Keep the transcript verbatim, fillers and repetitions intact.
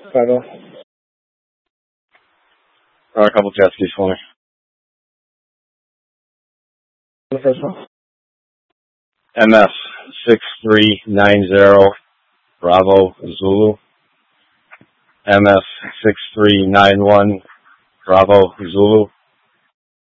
Five oh. All right, a couple jet skis for me. The first one. M S six three nine zero Bravo Zulu. M S six three nine one Bravo Zulu.